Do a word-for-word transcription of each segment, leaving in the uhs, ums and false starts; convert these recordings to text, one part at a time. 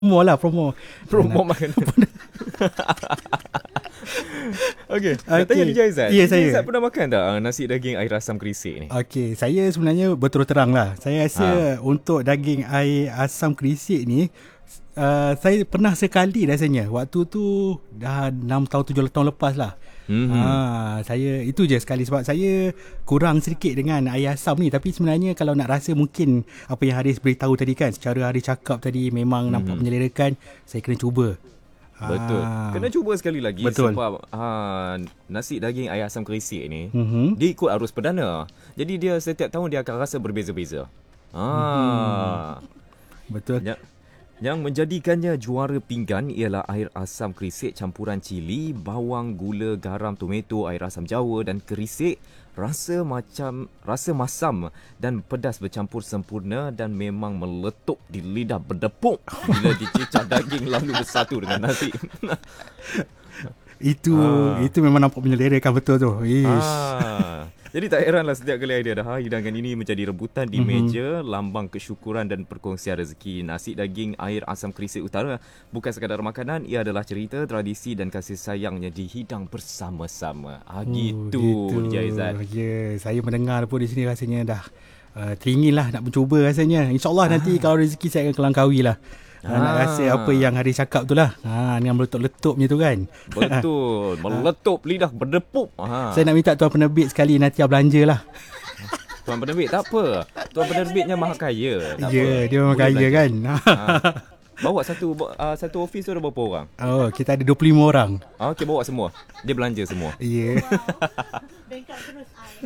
Promo lah, promo. Promo makanan. Okey, nak Okey. tanya D J Aizat. Ya, D J saya. Aizat pernah makan tak uh, nasi daging air asam kerisik ni? Okey, saya sebenarnya berterus terang lah. Saya rasa ha. untuk daging air asam kerisik ni, uh, saya pernah sekali rasanya. Waktu tu dah enam tahun, tujuh tahun lepas lah. Mm-hmm. Ha, saya itu je sekali sebab saya kurang sedikit dengan air asam ni. Tapi sebenarnya kalau nak rasa mungkin apa yang Haris beritahu tadi kan, secara Haris cakap tadi memang mm-hmm. nampak menyelerakan, saya kena cuba. Betul. Ah. Kena cuba sekali lagi. Betul. Sebab ha, nasi daging air asam kerisik ni mm-hmm. dia ikut arus perdana. Jadi dia setiap tahun dia akan rasa berbeza-beza. Ah. Mm-hmm. Betul. Ya. Yang menjadikannya juara pinggan ialah air asam kerisik campuran cili, bawang, gula, garam, tomato, air asam jawa dan kerisik. Rasa macam rasa masam dan pedas bercampur sempurna dan memang meletup di lidah berdepuk bila dicicah daging lalu bersatu dengan nasi. Itu ah. itu memang nampak menyelerakan betul tu. Ish. Ah. Jadi tak heranlah setiap kali idea dah hidangan ini menjadi rebutan di mm-hmm. meja, lambang kesyukuran dan perkongsian rezeki. Nasi daging air asam kerisik utara bukan sekadar makanan, ia adalah cerita, tradisi dan kasih sayangnya dihidang bersama-sama. Ah, oh, gitu, D J Aizat. Ya, yeah, saya mendengar pun di sini rasanya dah uh, teringin lah nak mencuba rasanya. InsyaAllah ah. nanti kalau rezeki saya akan kelangkaui lah. Ha, nak rasa apa yang Haris cakap tu lah. Ha, dengan meletup-letup macam tu kan. Betul. Meletup lidah berdepuk. Ha. Saya nak minta Tuan Penerbit sekali nanti belanja lah. Tuan Penerbit tak apa. Tuan Penerbitnya maha kaya. Ya, yeah, dia memang kaya belanja. Kan. Ha. Bawa satu uh, satu office tu ada berapa orang? Oh, kita ada dua puluh lima orang. Ah, okey, bawa semua. Dia belanja semua. Ya. Yeah. Bengkak terus.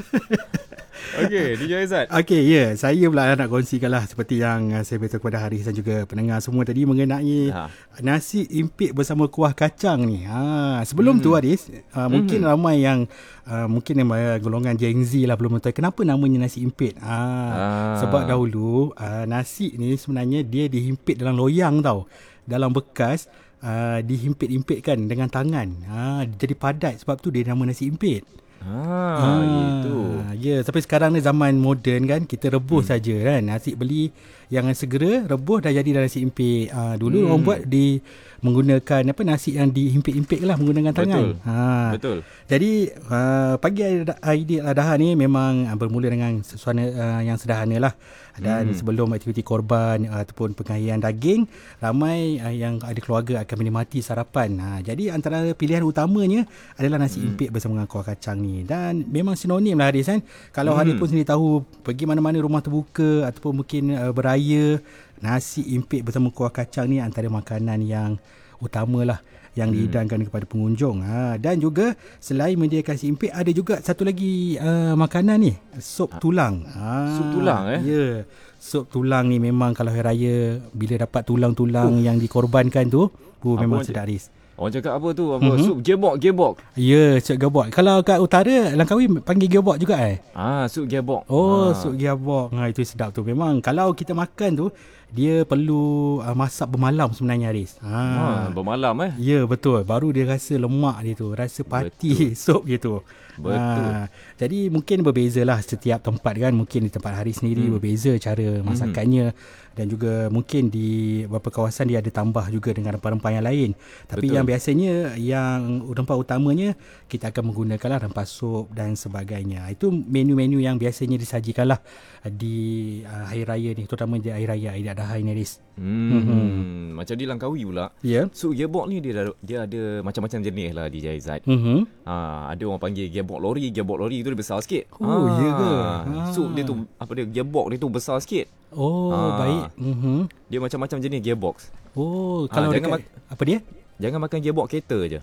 Okey, D J Aizat. Okey, ya. Yeah. Saya pula nak kongsikan lah seperti yang uh, saya beritahu kepada Haris dan juga pendengar semua tadi mengenai ha. nasi impit bersama kuah kacang ni. Ha, sebelum hmm. tu Haris, uh, mungkin hmm. ramai yang uh, mungkin yang uh, golongan Gen Z lah belum tahu kenapa namanya nasi impit. Ha, ha. Sebab dahulu uh, nasi ni sebenarnya dia dihimpit dalam loyang tau. Dalam bekas uh, dihimpit-himpitkan dengan tangan. Ha, jadi padat sebab tu dia nama nasi impit. Ah, ah, itu. Ya, sampai sekarang ni zaman moden kan, kita rebus hmm. saja kan. Nasi beli yang segera rebus dah jadi dah nasi impit. Ah, dulu hmm. orang buat di menggunakan apa nasi yang dihimpit-himpit lah menggunakan tangan. Betul. Ha. Betul. Jadi uh, pagi Aidiladaha ni memang uh, bermula dengan sesuatu uh, yang sederhana lah. Dan hmm. sebelum aktiviti korban uh, ataupun pengahiran daging, ramai uh, yang ada keluarga akan menikmati sarapan. Ha, jadi antara pilihan utamanya adalah nasi hmm. impit bersama dengan kuah kacang ni. Dan memang sinonim lah Haris kan. Kalau hmm. Haris pun sendiri tahu pergi mana-mana rumah terbuka ataupun mungkin uh, beraya, nasi impit bersama kuah kacang ni antara makanan yang utamalah yang hmm. dihidangkan kepada pengunjung. Ha, dan juga selain menyediakan nasi impit, ada juga satu lagi uh, makanan ni, sup tulang. Ha, sup tulang eh? Ya, yeah. Sup tulang ni memang kalau hari raya bila dapat tulang-tulang uh. yang dikorbankan tu, uh, memang sedap Haris. Orang cakap apa tu? Apa? Mm-hmm. Sup gebok, gebok. Ya, yeah, sup gebok. Kalau kat utara, Langkawi panggil gebok juga eh? Ah, sup gebok. Oh, ah. sup gebok. Ha, itu sedap tu. Memang kalau kita makan tu, dia perlu uh, masak bermalam sebenarnya Haris. Ha, ah, bermalam eh? Ya, betul. Baru dia rasa lemak dia tu. Rasa pati sup dia tu. Betul. Ha, jadi mungkin berbezalah setiap tempat kan. Mungkin di tempat Haris sendiri hmm. berbeza cara masakannya. Hmm. Dan juga mungkin di beberapa kawasan dia ada tambah juga dengan rempah-rempah yang lain. Tapi betul. Yang biasanya yang rempah utamanya kita akan menggunakanlah rempah sup dan sebagainya. Itu menu-menu yang biasanya disajikanlah di uh, hari raya ni, terutama di hari raya Aidiladaha ini Haris. Hmm. hmm. Macam di Langkawi pula. Ya. Yeah. Sup gebok ni dia dia ada macam-macam jenis lah D J Aizat. Mm-hmm. Ha, ada orang panggil gebok lori, gebok lori tu dia besar sikit. Oh, ha, ya ke? Ha. Sup dia tu apa dia gebok dia tu besar sikit. Oh, ha. Baik. Mm-hmm. Dia macam-macam jenis gearbox. Oh, kalau ha, jangan dekat, mak- apa dia? Jangan makan gearbox kereta je.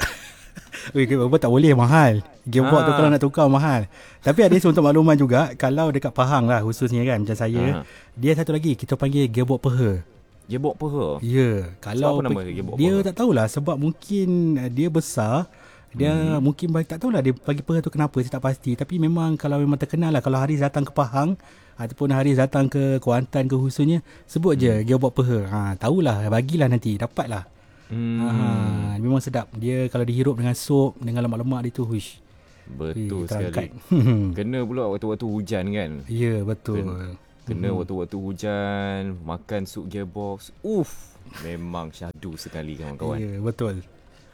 Oi, gearbox tak boleh, mahal. Gearbox ha. tu kalau nak tukar mahal. Tapi ada untuk makluman juga, kalau dekat Pahang lah khususnya kan macam saya, ha. dia satu lagi kita panggil gearbox peha. Gearbox peha. Ya, kalau sebab apa nama gearbox dia peha? Tak tahulah sebab mungkin dia besar. Dia hmm. mungkin tak tahulah dia bagi peha tu kenapa, saya tak pasti. Tapi memang kalau memang terkenal lah, kalau Haris datang ke Pahang ataupun Haris datang ke Kuantan ke khususnya, sebut je hmm. gearbox peha. Ha, tahulah, bagilah nanti, dapatlah. Hmm. Ha, memang sedap. Dia kalau dihirup dengan sup, dengan lemak-lemak dia tu, huish. Betul eh, sekali. Kena pula waktu-waktu hujan kan. Ya, betul. Kena. Kena Mhm. waktu-waktu hujan, makan sup gearbox. Uff, memang syahdu sekali kawan-kawan. Ya, betul.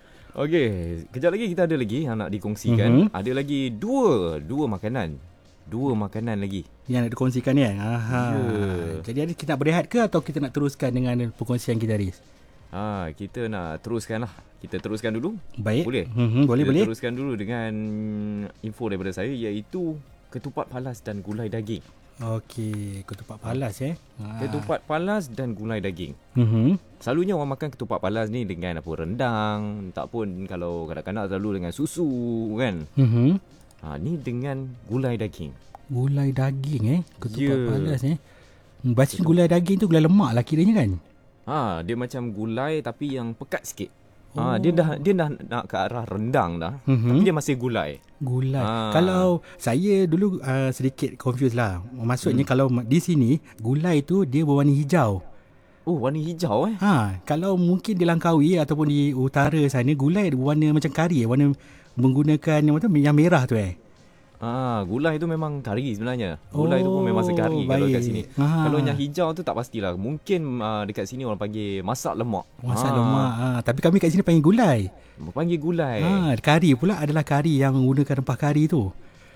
Okey, kejap lagi kita ada lagi yang nak dikongsikan. Mhm. Ada lagi dua, dua makanan. Dua makanan lagi. Yang nak dikongsikan ni kan. Aha. Ya. Jadi ada kita nak berehat ke atau kita nak teruskan dengan perkongsian kita, Haris? Ha, kita nak teruskan lah. Kita teruskan dulu. Baik. Boleh? Mhm, boleh, kita boleh. teruskan dulu dengan info daripada saya, iaitu ketupat palas dan gulai daging. Okey, ketupat palas eh. Ha. Ketupat palas dan gulai daging. Mhm. Selalunya orang makan ketupat palas ni dengan apa, rendang, tak pun kalau kanak-kanak selalu dengan susu kan. Mhm. Ha, ni dengan gulai daging. Gulai daging eh. Ketupat Ya. palas eh. Hmm, Baca gulai daging tu gulai lemak lah kiranya kan? Ha, dia macam gulai tapi yang pekat sikit. Oh. Ha, dia dah dia dah nak ke arah rendang dah. Mhm. Tapi dia masih gulai. Gulai. Ah. Kalau saya dulu uh, sedikit confused lah. Maksudnya hmm. kalau di sini gulai tu dia berwarna hijau. Oh, warna hijau eh. Ha, kalau mungkin di Langkawi ataupun di utara sana gulai berwarna macam kari, warna menggunakan yang macam yang merah tu eh. Ah, gulai tu memang kari sebenarnya. Gulai tu pun memang sekari Oh, kalau baik. kat sini. Ah. Kalau yang hijau tu tak pastilah. Mungkin uh, dekat sini orang panggil masak lemak. Masak Ah, lemak. Ha, tapi kami kat sini panggil gulai. Panggil gulai. Ha, kari pula adalah kari yang menggunakan rempah kari tu.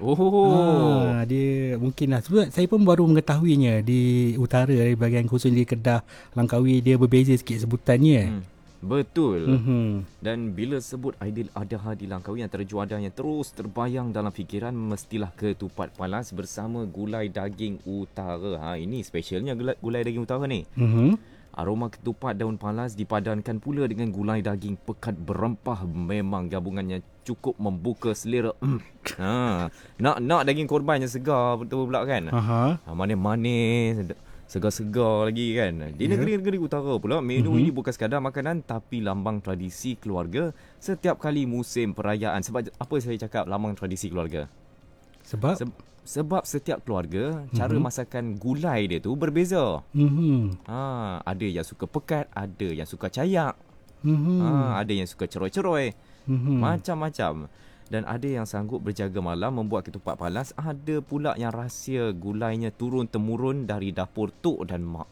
Oh. Ha, dia mungkinlah. Sebab saya pun baru mengetahuinya di utara, di bahagian khusus di Kedah, Langkawi dia berbeza sikit sebutannya. Hmm, betul. Mhm. Dan bila sebut Aidiladha di Langkawi, antara juadah yang terus terbayang dalam fikiran mestilah ketupat palas bersama gulai daging utara. Ha, ini specialnya gulai, gulai daging utara ni. Mhm. Aroma ketupat daun palas dipadankan pula dengan gulai daging pekat berempah. Memang gabungannya cukup membuka selera. ha, nak nak daging korban yang segar betul pula kan. Aha. Ha, manis-manis, segar-segar lagi kan. Di Ya. negeri-negeri utara pula, menu Mhm. ini bukan sekadar makanan tapi lambang tradisi keluarga setiap kali musim perayaan. Sebab apa saya cakap lambang tradisi keluarga? Sebab Se- sebab setiap keluarga cara masakan gulai dia tu berbeza. mhm. Ha, ada yang suka pekat, ada yang suka cayak. Mhm. Ha, ada yang suka ceroy-ceroy. Mhm. Macam-macam. Dan ada yang sanggup berjaga malam membuat ketupat palas. Ada pula yang rahsia gulainya turun-temurun dari dapur tok dan mak.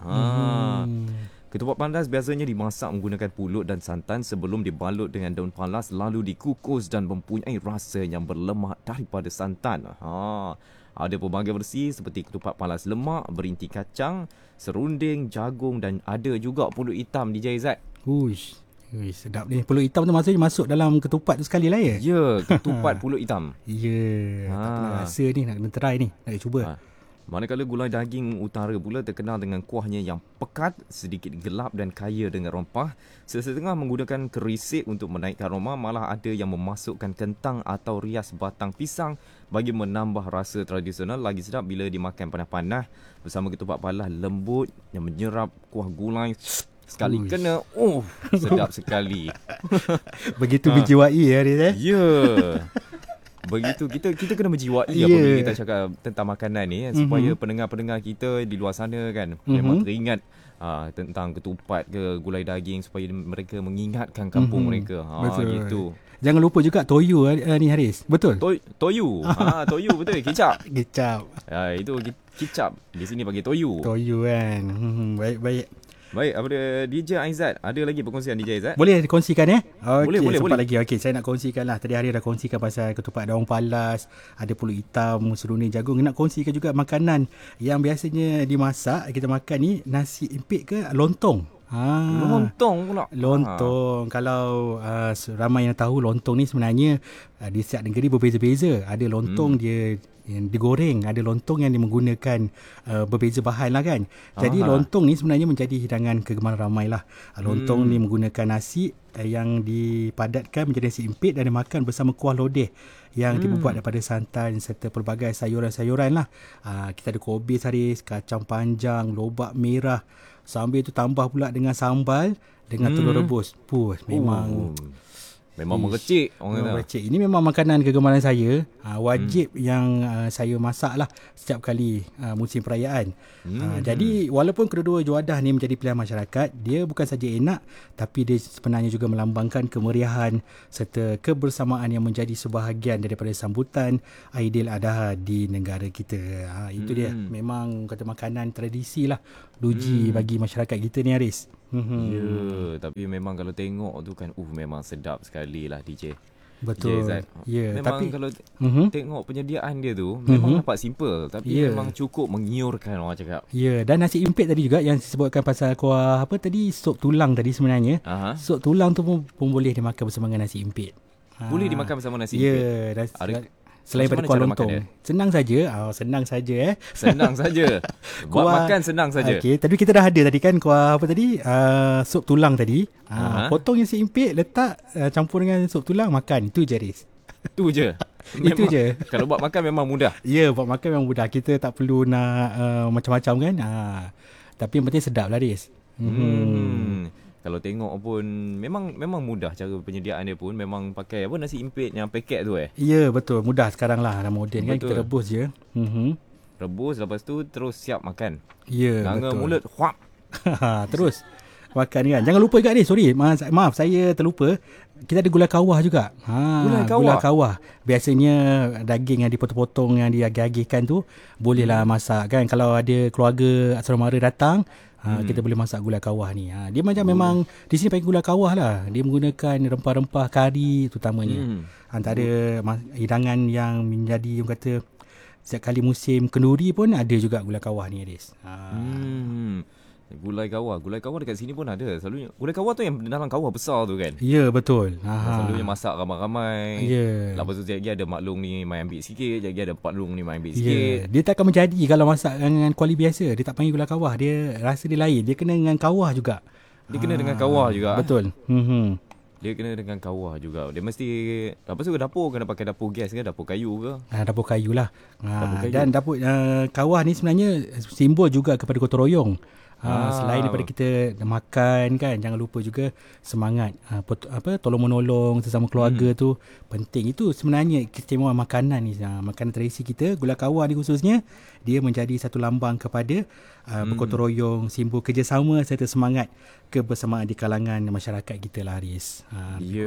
Ha. Mhm. Ketupat palas biasanya dimasak menggunakan pulut dan santan sebelum dibalut dengan daun palas lalu dikukus dan mempunyai rasa yang berlemak daripada santan. Ha. Ada pelbagai versi seperti ketupat palas lemak, berinti kacang, serunding, jagung dan ada juga pulut hitam D J Zat. Uish. Uish, sedap ni. Pulut hitam tu maksudnya masuk dalam ketupat tu sekali lah ya? Ya, ketupat pulut hitam. Ya. Tak Ha. pernah rasa ni. Nak kena try ni. Nak cuba. Ha. Manakala gulai daging utara pula terkenal dengan kuahnya yang pekat, sedikit gelap dan kaya dengan rempah. Sesetengah menggunakan kerisik untuk menaikkan aroma, malah ada yang memasukkan kentang atau rias batang pisang bagi menambah rasa tradisional. Lagi sedap bila dimakan panas-panas bersama ketupat palas lembut yang menyerap kuah gulai. Sekali Uish. kena, oh, sedap sekali. Begitu Ha. berjiwai ya, Haris eh? Ya. Begitu kita kita kena menjiwai Ya. apabila kita cakap tentang makanan ni, Mhm. supaya pendengar-pendengar kita di luar sana kan memang Mhm. teringat uh, tentang ketupat ke gulai daging supaya mereka mengingatkan kampung Mhm. mereka. Ha, Betul. gitu. Jangan lupa juga toyu uh, ni Haris. Betul? Toy, toyu. ha, toyu betul. Kicap. Kicap. Ha, itu ki- kicap. Di sini bagi toyu. Toyu kan. Hmm, baik baik. Baik, apa D J Aizat? Ada lagi perkongsian D J Aizat? Boleh dikongsikan eh? Okey, Boleh, boleh, sempat boleh. lagi. Okey, saya nak kongsikan lah. Tadi hari dah kongsikan pasal ketupat daun palas, ada pulut hitam, serunding jagung. Nak kongsikan juga makanan yang biasanya dimasak, kita makan ni nasi impit ke lontong. Ha. Lontong pula. Lontong. Kalau uh, ramai yang tahu lontong ni sebenarnya uh, di setiap negeri berbeza-beza. Ada lontong hmm. dia yang digoreng, ada lontong yang dia menggunakan uh, berbeza bahan lah kan. Jadi Aha. lontong ni sebenarnya menjadi hidangan kegemaran ramai lah. Uh, lontong Hmm. ni menggunakan nasi uh, yang dipadatkan menjadi nasi impit dan dimakan bersama kuah lodeh yang Hmm. dibuat daripada santan serta pelbagai sayuran-sayuran lah. Uh, kita ada kobis Haris, kacang panjang, lobak merah. Sambil tu tambah pula dengan sambal dengan Hmm. telur rebus. Puh, memang Oh. Memang Ish, merecik orang memang kata. merecik. Ini memang makanan kegemaran saya. Uh, wajib hmm. yang uh, saya masak lah setiap kali uh, musim perayaan. Hmm. Uh, jadi walaupun kedua-dua juadah ni menjadi pilihan masyarakat, dia bukan saja enak tapi dia sebenarnya juga melambangkan kemeriahan serta kebersamaan yang menjadi sebahagian daripada sambutan Aidiladha di negara kita. Uh, itu hmm. dia. Memang kata makanan tradisi lah. Luji hmm. bagi masyarakat kita ni, Haris. Hmm. Ya, tapi memang kalau tengok tu kan, uh memang sedap sekali lah D J. Betul. D J Zat. Ya, memang tapi kalau uh-huh. tengok penyediaan dia tu memang uh-huh. nampak simple tapi yeah. memang cukup mengiurkan orang cakap. Ya, dan nasi impit tadi juga yang disebutkan pasal kuah apa tadi, sup tulang tadi sebenarnya. Uh-huh. Sup tulang tu pun, pun boleh dimakan bersama dengan nasi impit. Boleh ha. dimakan bersama nasi yeah, impit. Ya, dan selain pada kuah lontong. Senang saja. Oh, senang saja eh. Senang saja. Buat kuah, makan senang saja. Okey, tadi kita dah ada tadi kan kuah apa tadi? Uh, sup tulang tadi. Uh, uh-huh. Potong nasi impit, letak uh, campur dengan sup tulang, makan. Itu je, Riz. Itu je. Memang, itu je. Kalau buat makan memang mudah. Ya, yeah, buat makan memang mudah. Kita tak perlu nak uh, macam-macam kan. Uh, tapi yang penting sedap lah, Riz. Hmm. hmm. Kalau tengok pun memang memang mudah cara penyediaan dia pun, memang pakai apa nasi impit yang paket tu eh. Ya, betul. Mudah sekarang lah, dah moden kan, kita rebus je. Mhm. Rebus, lepas tu terus siap makan. Ya, Ganga betul. mulut huap. Terus makan kan. Jangan lupa juga ni, sorry. Maaf, maaf saya terlupa. Kita ada gulai kawah juga. Ha, gulai kawah. Gulai kawah. Biasanya daging yang dipotong-potong yang diagih-agihkan tu bolehlah hmm. masak kan. Kalau ada keluarga asrama mara datang, Ha, hmm. kita boleh masak gulai kawah ni. Ha, dia macam hmm. memang di sini panggil gulai kawah lah. Dia menggunakan rempah-rempah kari terutamanya. Hmm. Antara hidangan yang menjadi orang kata setiap kali musim kenduri pun ada juga gulai kawah ni, Aris. Ha. Hmm. Gulai kawah. Gulai kawah dekat sini pun ada. Selalunya gulai kawah tu yang dalam kawah besar tu kan. Ya, betul. Ha. Selalunya masak ramai-ramai. Ya. Lepas tu lagi ada maklong ni mai ambil sikit, lagi ada paklong ni mai ambil sikit. Ya. Dia tak akan menjadi kalau masak dengan kuali biasa. Dia tak panggil gulai kawah. Dia rasa dia lain. Dia kena dengan kawah juga. Dia ha. kena dengan kawah juga. Betul. Hmm. Dia kena dengan kawah juga. Dia mesti, apa tu dapur kena pakai dapur gas ke, dapur kayu ke? Ha, dapur kayu lah. Ha. Dapur kayu. Dan dapur uh, kawah ni sebenarnya simbol juga kepada gotong royong. Ha, selain daripada kita makan kan, jangan lupa juga semangat ha, pot, apa tolong menolong sesama keluarga hmm. tu penting. Itu sebenarnya keistimewaan makanan ni. Ha, makanan tradisi kita, gulai kawah ni khususnya, dia menjadi satu lambang kepada uh, hmm. bergotong royong, simbol kerjasama serta semangat kebersamaan di kalangan masyarakat kita lah, Haris. Ha, ya.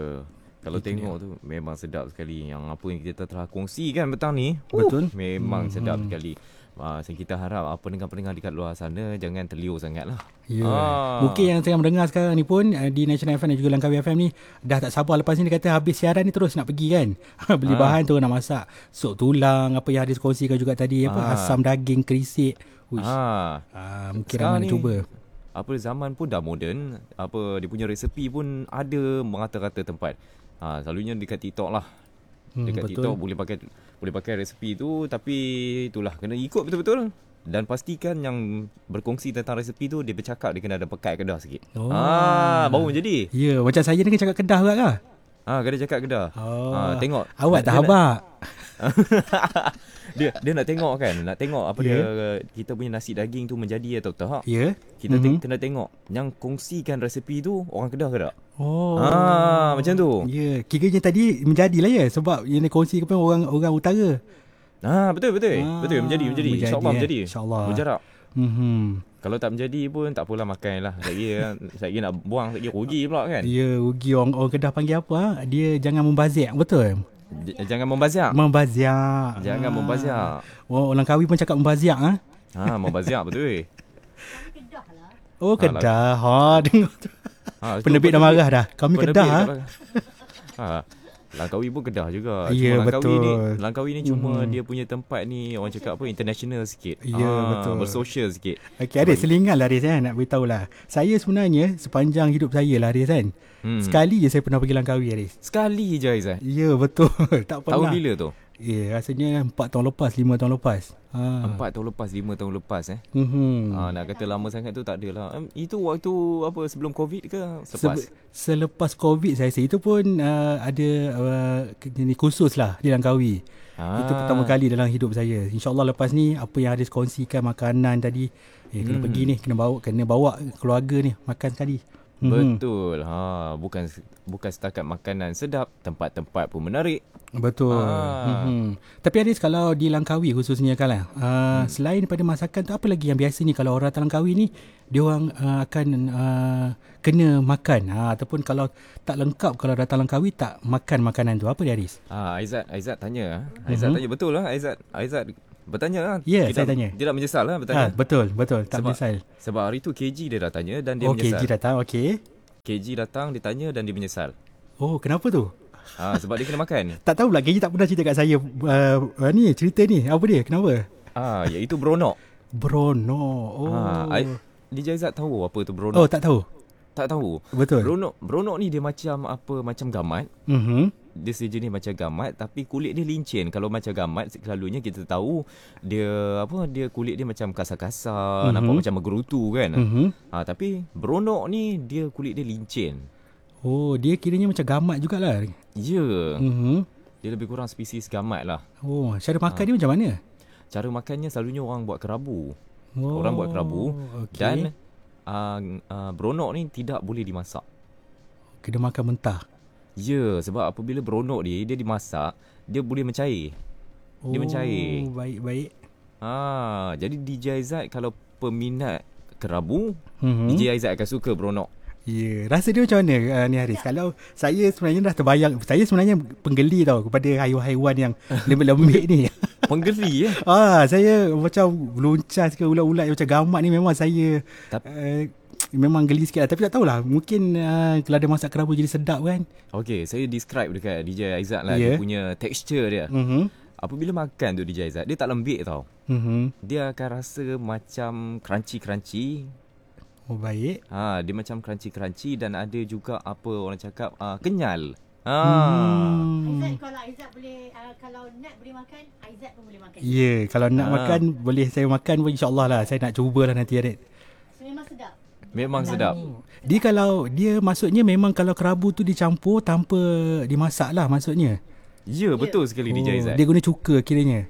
Kalau itu tengok dia tu memang sedap sekali yang apa yang kita telah kongsikan petang ni. Betul. Uh, memang hmm. sedap hmm. sekali. Uh, so kita harap uh, pendengar-pendengar dekat luar sana jangan terliur sangat lah. Ya. Ah. Mungkin yang tengah mendengar sekarang ni pun uh, di National F M dan juga Langkawi F M ni dah tak sabar lepas ni, dia kata habis siaran ni terus nak pergi kan. Beli ah. bahan tu nak masak. Sup tulang, apa yang ada kongsikan juga tadi, apa ah. asam daging, kerisik. Uish. Ah. Ah, mungkin ramai nak cuba. Apa zaman pun dah moden, apa dia punya resepi pun ada merata-rata tempat. Ha, selalunya dekat TikTok lah. Dekat hmm, TikTok boleh pakai boleh pakai resepi tu, tapi itulah kena ikut betul-betul dan pastikan yang berkongsi tentang resepi tu dia bercakap dia kena ada pekat kedah sikit. Oh. Ah, baru jadi. Ya, macam saya ni kan cakap kedah juga kah? Ah, kena cakap kedah. Oh. Ah, tengok. Awak tak habaq. dia dia nak tengok kan, nak tengok apa yeah. dia kita punya nasi daging tu menjadi atau tak. Ya. Yeah. Kita mm-hmm. kena tengok yang kongsikan resepi tu orang Kedah ke tak? Oh. Ah, macam tu. Ya, yeah. Kiranya tadi menjadilah ya sebab yang dikongsi kepada orang orang utara. Ah, betul betul. Ah, betul menjadi menjadi. menjadi Insya-Allah eh. menjadi. Insya-Allah. Berjarak. Mhm. Kalau tak menjadi pun tak apalah, makan lah. Lagi lagi nak buang, lagi rugi pula kan. Ya, rugi. Orang, orang Kedah panggil apa? Dia jangan membazir, betul? J- jangan membazir. Membazir. Jangan ah. membazir. Oh, orang Kawi pun cakap membazir ah. Ha, membazir betul. Oh, Kedah. Ha, tengok tu. Ha, penerbit dah marah dah. Kami Kedah ha. Ha. Langkawi pun Kedah juga. Ya, cuma betul. Langkawi ni, Langkawi ni cuma hmm. dia punya tempat ni orang cakap apa international sikit. Ya, ha, betul. Bersosial sikit. Okey, Aris, selingan lah Aris kan, nak beritahu lah. Saya sebenarnya sepanjang hidup saya lah Aris kan. Hmm. Sekali je saya pernah pergi Langkawi, Aris. Sekali je Aris. Ya, betul. Tak pernah. Tahun bila tu? Ya, rasanya empat tahun lepas, lima tahun lepas. Ha. empat tahun lepas, lima tahun lepas eh. Mm-hmm. Ha, nak kata lama sangat tu tak adalah. Um, itu waktu apa sebelum Covid ke selepas? Se- selepas Covid saya rasa. Itu pun uh, ada uh, kursus lah di Langkawi. Ha. Itu pertama kali dalam hidup saya. InsyaAllah lepas ni apa yang ada kongsikan makanan tadi, eh, kena hmm. pergi ni, kena bawa kena bawa keluarga ni makan sekali. Betul. Ha, bukan bukan setakat makanan sedap, tempat-tempat pun menarik. Betul. Ah. Hmm. Tapi Aris, kalau di Langkawi khususnya kan lah, uh, hmm. selain daripada masakan tu, apa lagi yang biasanya kalau orang datang Langkawi ni dia orang uh, akan uh, kena makan, uh, ataupun kalau tak lengkap kalau datang Langkawi tak makan makanan tu, apa dia Aris? Ah, Aizat, Aizat tanya. Aizat mm-hmm. tanya betul lah Aizat. Aizat bertanya lah. Ya, yeah, saya tanya. Dia tak menyesal lah bertanya. Ha, betul, betul. Tak sebab, menyesal. Sebab hari tu K G dia dah tanya dan dia oh, menyesal. K G datang, okey. K G datang, dia tanya dan dia menyesal. Oh, kenapa tu? Ha, sebab dia kena makan. Tak tahu pula, K G tak pernah cerita kat saya uh, ni, cerita ni. Apa dia? Kenapa? Ah, iaitu beronok. Beronok. Oh. Ha, D J Aizat tahu apa tu beronok? Oh, tak tahu. Tak tahu. Betul. Beronok, beronok ni dia macam apa? Macam gamat. Mhm. Dia sejenis macam gamat tapi kulit dia licin. Kalau macam gamat selalunya kita tahu dia apa dia kulit dia macam kasar-kasar, mm-hmm. nampak macam menggerutu kan. Mm-hmm. Ha, tapi beronok ni dia kulit dia licin. Oh, dia kiranya macam gamat jugalah. Ya. Yeah. Mhm. Dia lebih kurang spesies gamat lah. Oh, cara makan ha. dia macam mana? Cara makannya selalunya orang buat kerabu. Oh, orang buat kerabu okay. dan uh, uh, beronok ni tidak boleh dimasak. Kena makan mentah. Ya, sebab apabila beronok dia, dia dimasak, dia boleh mencair. Oh, dia mencair. Oh, baik-baik. Ha, jadi D J Aizat kalau peminat kerabu, mm-hmm. D J Aizat akan suka beronok. Ya, yeah. Rasa dia macam mana uh, ni Haris? Kalau saya sebenarnya dah terbayang, saya sebenarnya penggeli tau kepada haiwan-haiwan yang lembik-lembik ni. Penggeli ya? Ah, saya macam luncas ke ulat-ulat macam gamat ni memang saya Tapi, uh, memang geli sikit lah. Tapi tak tahulah, mungkin uh, kalau ada masak kerabu jadi sedap kan. Okay, saya describe dekat D J Aizat lah, yeah. dia punya texture dia. Mm-hmm. Apabila makan tu D J Aizat, dia tak lembik tau. Mm-hmm. Dia akan rasa macam crunchy-crunchy. Oh, baik. Ha, dia macam crunchy-crunchy dan ada juga apa orang cakap uh, kenyal. Ha. Hmm. Aizat, kalau Aizat boleh uh, kalau Nat boleh makan, Aizat pun boleh makan. Ya, yeah, kalau nak ha. makan boleh saya makan pun, insya-Allah lah. Saya nak cubalah nanti Adik. Memang sedap. Memang sedap. Dia kalau dia maksudnya memang kalau kerabu tu dicampur tanpa dimasak lah maksudnya. Ya, betul sekali oh, D J Aizat. Dia guna cuka kiranya.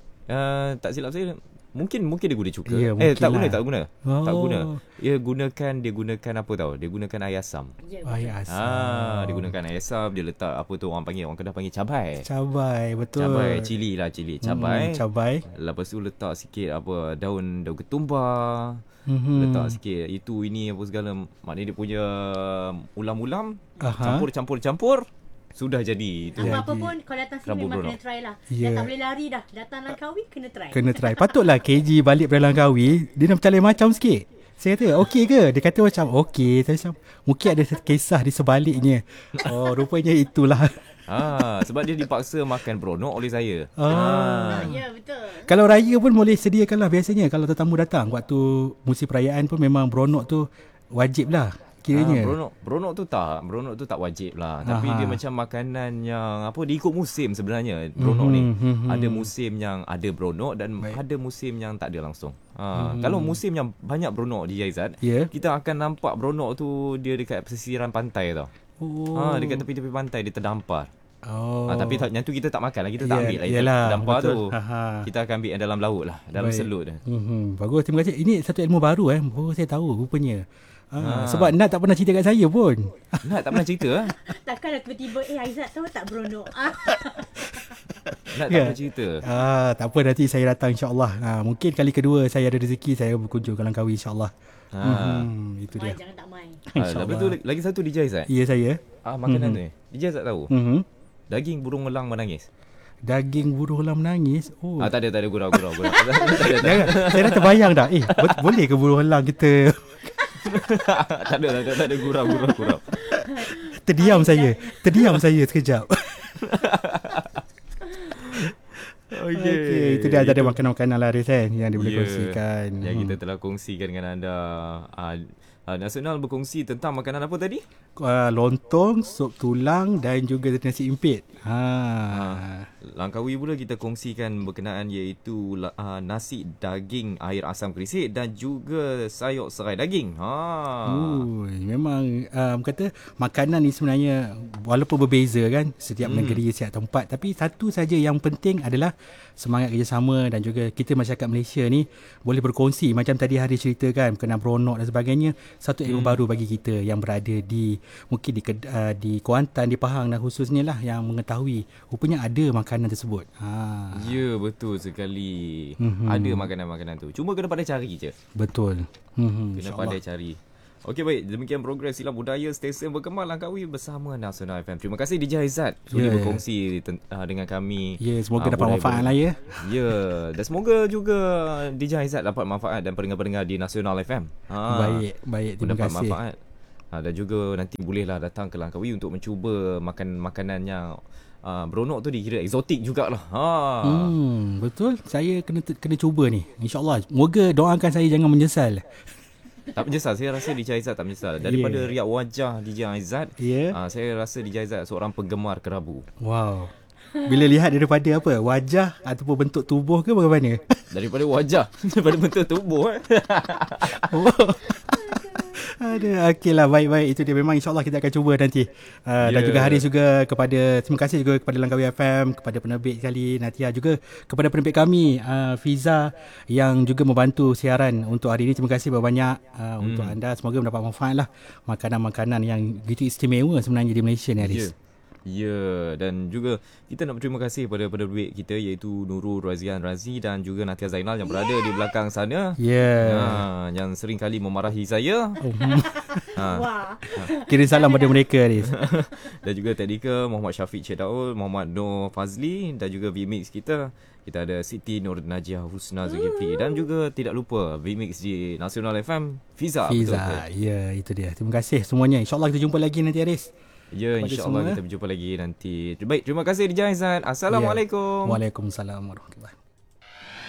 Uh, tak silap saya mungkin mungkin dia guna cuka. Ya, eh tak lah. guna tak guna. Oh. Tak guna. Dia gunakan dia gunakan apa tahu? Dia gunakan air asam. Ya, air asam. Ah, dia gunakan air asam, dia letak apa tu orang panggil orang Kedah panggil cabai. Cabai, betul. Cabai, cili lah cili, cabai. Hmm, cabai. Lepas tu letak sikit apa daun daun ketumbar. Mm-hmm. Letak sikit itu ini apa segala, maknanya dia punya ulam-ulam, Aha. campur-campur-campur. Sudah jadi itu. Apa-apa pun kalau datang sini memang kena try lah. Yeah. Dah tak boleh lari dah. Datang Langkawi kena try. Kena try. Patutlah K G balik dari Langkawi, dia nak bercalai macam sikit. Saya kata, okey ke? Dia kata macam, okey. Saya macam, mungkin ada kisah di sebaliknya. Oh, rupanya itulah. Ah, sebab dia dipaksa makan beronok oleh saya. Ah. ah ya, betul. Kalau raya pun boleh sediakan lah biasanya. Kalau tetamu datang, waktu musim perayaan pun memang beronok tu wajib lah. Kiranya. Ah, beronok, beronok tu tak, beronok tu tak wajib lah. Tapi Aha. dia macam makanan yang apa, dia ikut musim sebenarnya. Beronok mm-hmm, ni mm-hmm. ada musim yang ada beronok dan Baik. ada musim yang tak ada langsung. Ha, mm. Kalau musim yang banyak beronok di Aizat, yeah. kita akan nampak beronok tu dia dekat pesisiran pantai tau. Oh. Ha, dekat tepi-tepi pantai dia terdampar. Oh. Ha, tapi yang tu kita tak makan lah, kita tak yeah, ambil lah. Yalah, terdampar betul. tu. Aha. Kita akan ambil dalam laut lah, dalam Baik. selut dah. Mm-hmm. Bagus, terima kasih. Ini satu ilmu baru eh. Baru saya tahu rupanya. Ha, ha. Sebab Nat tak pernah cerita kat saya pun. Nat tak pernah cerita lah. Takkanlah tiba-tiba eh Aizat tahu tak beronok. Nat tak yeah. pernah cerita. Ah, tak apa, nanti saya datang insya-Allah. Ha, mungkin kali kedua saya ada rezeki saya berkunjung ke Langkawi insya-Allah. Ha. Hmm, itu dia. Mai, jangan tak mai. Ha, lepas tu lagi satu D J Aizat. Ya saya. Ah, makanan mm-hmm. ni. D J Aizat tahu. Mhm. Daging burung elang menangis. Daging burung elang menangis. Oh. Ah, tak ada tak ada gurau gurau gurau. tak ada, tak ada. Saya dah terbayang dah. Eh, boleh ke burung elang kita? tak ada tak ada tak ada gurau gurau gurau. Terdiam saya. Terdiam saya sekejap. Okey, okay, itu dia ada makanan-makanan lah Rizan yang dia boleh yeah, kongsikan. Yang hmm. kita telah kongsikan dengan anda. Uh, uh, Nasional berkongsi tentang makanan apa tadi? Uh, lontong, sup tulang dan juga nasi impit. Ha. Uh, Langkawi pula kita kongsikan berkenaan iaitu uh, nasi daging air asam kerisik dan juga sayur serai daging. Ha. Uh, memang um, kata makanan ni sebenarnya walaupun berbeza kan setiap Hmm. negeri, setiap tempat, tapi satu saja yang penting adalah semangat kerjasama dan juga kita masyarakat Malaysia ni boleh berkongsi macam tadi Haris ceritakan berkenaan beronok dan sebagainya. Satu ilmu Hmm. baru bagi kita yang berada di mungkin di Ked- uh, di Kuantan, di Pahang dan khususnya lah yang mengetahui rupanya ada makanan tersebut. Ha. Ya, betul sekali. Mhm. Ada makanan-makanan tu. Cuma kena pandai cari je. Betul. Hmm, Kena pandai cari. Okey, baik. Demikian progres Silam Budaya Stesen Berkembang Langkawi bersama Nasional F M. Terima kasih D J Aizat sudah Ya. berkongsi ten- uh, dengan kami. Ya, semoga Ah, dapat budaya- manfaat lah ya. Ya, dan semoga juga D J Aizat dapat manfaat dan pendengar-pendengar di Nasional F M. Ha. Baik, baik. Terima Mendapat kasih. manfaat. Ha, dan juga nanti bolehlah datang ke Langkawi untuk mencuba makan makanan yang uh, beronok tu dikira eksotik jugalah. Ha. Hmm, betul. Saya kena kena cuba ni. InsyaAllah. Moga doakan saya jangan menyesal. Tak menyesal. Saya rasa D J Aizat tak menyesal. Daripada Yeah. riak wajah D J Aizat, Ya. uh, saya rasa D J Aizat seorang penggemar kerabu. Wow. Bila lihat daripada apa? Wajah ataupun bentuk tubuh ke bagaimana? Daripada wajah, daripada bentuk tubuh. Eh. Oh. Ada. Okeylah, baik-baik. Itu dia, memang insyaAllah kita akan cuba nanti. Uh, Dan Ya. juga Haris juga kepada, terima kasih juga kepada Langkawi F M, kepada penerbit sekali Natia, juga kepada penerbit kami uh, Fiza yang juga membantu siaran untuk hari ini. Terima kasih banyak uh, Hmm. untuk anda. Semoga mendapat manfaat lah makanan-makanan yang begitu istimewa sebenarnya di Malaysia ni, Haris. Ya. Ya, dan juga kita nak berterima kasih kepada penerbit kita iaitu Nurul Razian Razi dan juga Natia Zainal yang berada di belakang sana. Ya. Ha, yang sering kali memarahi saya. Oh, hmm. Ha. Wah. Kirim salam pada mereka, Haris. Dan juga teknikal Muhammad Syafiq Cik Daul, Muhammad Nur Fazli dan juga V-Mix kita. Kita ada Siti Nur Najiyah Husna Zulkifli dan juga tidak lupa V-Mix di Nasional F M Fiza. Fiza. Betul. Ya, itu dia. Terima kasih semuanya. InsyaAllah kita jumpa lagi nanti, Haris. Ya, Kepada insya-Allah semua. kita berjumpa lagi nanti. Baik, terima kasih D J Aizat. Assalamualaikum. Waalaikumsalam warahmatullahi wabarakatuh.